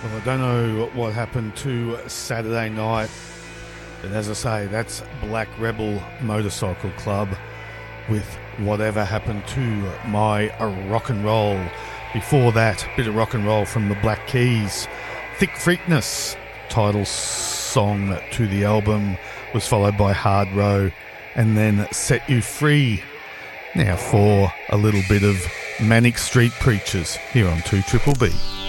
Well, I don't know what happened to Saturday night, but as I say, that's Black Rebel Motorcycle Club with Whatever Happened to My Rock and Roll. Before that, bit of rock and roll from the Black Keys. Thick Freakness, title song to the album, was followed by Hard Row, and then Set You Free. Now for a little bit of Manic Street Preachers here on 2 Triple B.